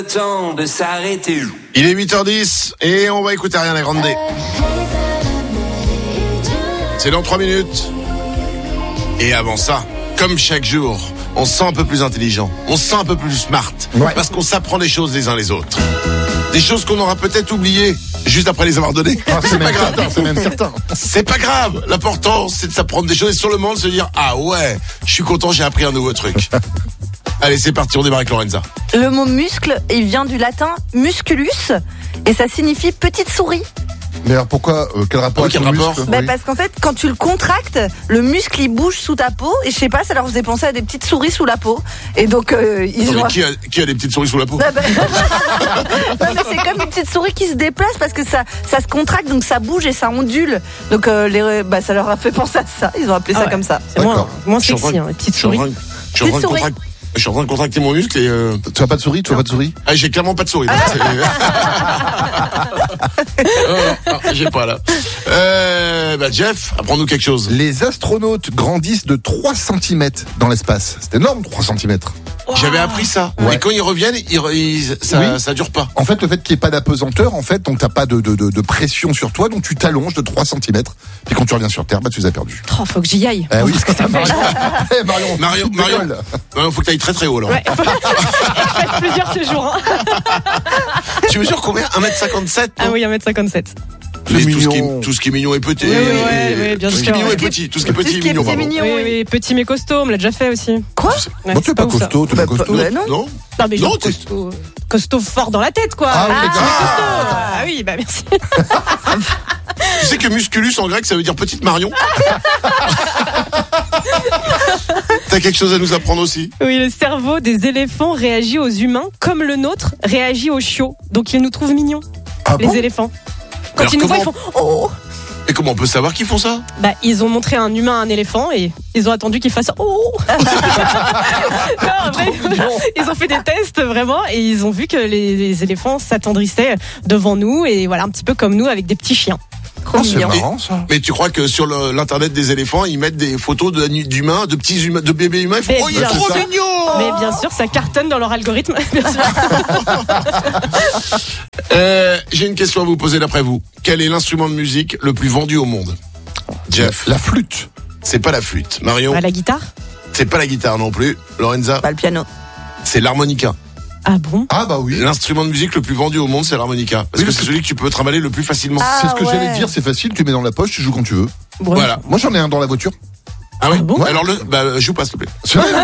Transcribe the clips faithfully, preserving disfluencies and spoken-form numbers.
Temps de s'arrêter. Il est huit heures dix et on va écouter Ariana Grande. C'est dans trois minutes. Et avant ça, comme chaque jour, on se sent un peu plus intelligent, on se sent un peu plus smart, ouais. Parce qu'on s'apprend des choses les uns les autres. Des choses qu'on aura peut-être oubliées juste après les avoir données. Ah, c'est, c'est pas grave, certain, c'est même certain. C'est pas grave. L'important, c'est de s'apprendre des choses et sur le moment de se dire ah ouais, je suis content, j'ai appris un nouveau truc. Allez, c'est parti, on démarre avec Lorenza. Le mot muscle, il vient du latin musculus et ça signifie petite souris. Mais alors pourquoi euh, quel rapport avec le rapport muscle bah oui. Parce qu'en fait, quand tu le contractes, le muscle il bouge sous ta peau et je sais pas, ça leur faisait penser à des petites souris sous la peau. Et donc euh, ils non, ont. Mais qui, a, qui a des petites souris sous la peau? Bah, bah... non, mais c'est comme une petite souris qui se déplace parce que ça, ça se contracte, donc ça bouge et ça ondule. Donc euh, les, bah, ça leur a fait penser à ça. Ils ont appelé ah ça ouais. comme ça. C'est moins, moins sexy, hein, petite souris. Je suis en train de contracter. Je suis en train de contracter mon muscle et euh... Tu as pas de souris, tu as pas de souris? Ah, j'ai clairement pas de souris. oh, non, j'ai pas là. Euh, bah Jeff, apprends-nous quelque chose. Les astronautes grandissent de trois centimètres dans l'espace. C'est énorme, trois centimètres. Wow. J'avais appris ça. Ouais. Et quand ils reviennent, ils, ils, ça, oui. ça dure pas. En fait, le fait qu'il n'y ait pas d'apesanteur, en fait, donc t'as pas de, de, de, de pression sur toi, donc tu t'allonges de trois centimètres. Puis quand tu reviens sur Terre, bah tu les as perdus. Oh, faut que j'y aille. Eh oui, ce que ça fait. hey, Marion, Marion, Marion, Marion, faut que t'ailles très très haut là. Ouais, faut... je fais plusieurs séjours. Hein. Tu mesures combien? un mètre cinquante-sept? Ah oui, un mètre cinquante-sept. Tout ce, qui, tout ce qui est mignon est petit. Oui, oui, oui, oui, bien tout sûr. ce qui est mignon ouais. est petit. Tout ce qui est petit est mignon. Petit, mignon oui, oui, petit mais costaud, on me l'a déjà fait aussi. Quoi? Ouais, bon, t'es pas costaud, t'es pas costaud. Bah, non. Non. Non, mais non, genre costaud, costaud fort dans la tête, quoi. Ah, oui, ah, costaud. Ah oui, bah merci. Tu sais que musculus en grec ça veut dire petite Marion. T'as quelque chose à nous apprendre aussi? Oui, le cerveau des éléphants réagit aux humains comme le nôtre réagit aux chiots. Donc ils nous trouvent mignons, ah les bon éléphants. Quand alors ils nous comment... voient, ils font oh. Et comment on peut savoir qu'ils font ça? Bah, ils ont montré un humain à un éléphant et ils ont attendu qu'il fasse oh. Non, vrai, ils ont fait des tests vraiment et ils ont vu que les, les éléphants s'attendrissaient devant nous et voilà un petit peu comme nous avec des petits chiens. Oh, c'est marrant ça. Mais tu crois que sur le, l'internet des éléphants, ils mettent des photos de, d'humains, de petits humains, de bébés humains, ils font, mais oh il est trop ça. Mignon. Mais bien sûr, ça cartonne dans leur algorithme. euh, j'ai une question à vous poser d'après vous. Quel est l'instrument de musique le plus vendu au monde? Jeff. La, la flûte. C'est pas la flûte. Marion. Ah, la guitare. C'est pas la guitare non plus. Lorenza. Pas le piano. C'est l'harmonica. Ah bon? Ah bah oui. L'instrument de musique le plus vendu au monde, c'est l'harmonica. Parce oui, que c'est celui que tu peux trimballer le plus facilement. Ah, c'est ce que ouais. j'allais te dire, c'est facile, tu mets dans la poche, tu joues quand tu veux. Bon, voilà. Moi j'en ai un dans la voiture. Ah oui? Ah bon? Ouais. Alors le, bah, joue pas s'il te plaît.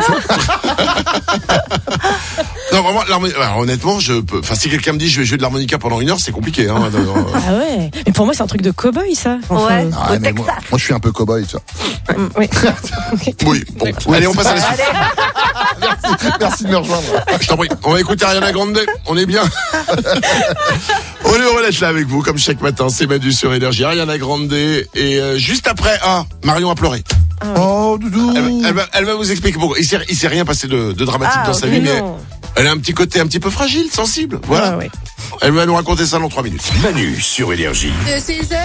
Non vraiment, alors, honnêtement, je peux. Enfin, si quelqu'un me dit je vais jouer de l'harmonica pendant une heure, c'est compliqué. Hein, ah ouais. Mais pour moi, c'est un truc de cow-boy ça. Enfin, ouais. Ah, au mais Texas. Moi, moi, je suis un peu cow-boy, ça. Mm, oui. Oui. Bon. Oui. Allez, on passe à la suite. Merci, merci de me rejoindre. Je t'en prie. On va écouter Ariana Grande. On est bien. On est heureux d'être là avec vous, comme chaque matin. C'est Madu sur Énergie. Ariana Grande. Et euh, juste après, ah, Marion a pleuré. Ah oui. Oh, doudou. Elle, elle, va, elle va vous expliquer pourquoi. Il s'est, il s'est rien passé de, de dramatique ah, dans sa okay, vie, mais non. Elle a un petit côté un petit peu fragile, sensible. Voilà. Ah, ouais. Elle va nous raconter ça dans trois minutes. Manu sur Énergie. De six heures